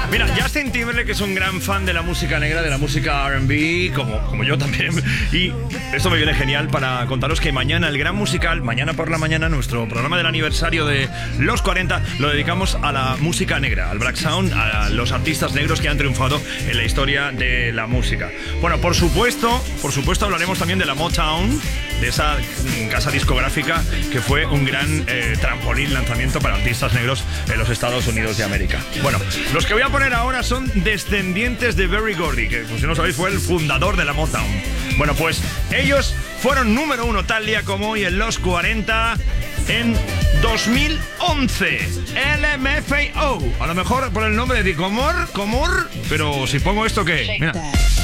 Mira, Justin Timberlake es un gran fan de la música negra, de la música R&B, como yo también. Y esto me viene genial para contaros que mañana el gran musical, mañana por la mañana, nuestro programa del aniversario de los 40, lo dedicamos a la música negra, al Black Sound, a los artistas negros que han triunfado en la historia de la música. Bueno, por supuesto hablaremos también de la Motown, de esa casa discográfica que fue un gran trampolín, lanzamiento para artistas negros en los Estados Unidos de América. Bueno, los que voy a poner ahora son descendientes de Berry Gordy, que, pues, si no sabéis, fue el fundador de la Motown. Bueno, pues ellos fueron número uno tal día como hoy en los 40 en 2011. LMFAO. A lo mejor por el nombre de Comor, pero si pongo esto, ¿qué? Mira.